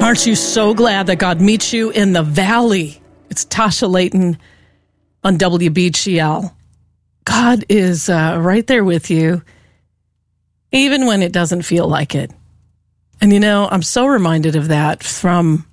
Aren't you so glad that God meets you in the valley? It's Tasha Layton on WBGL. God is right there with you, even when it doesn't feel like it. And I'm so reminded of that from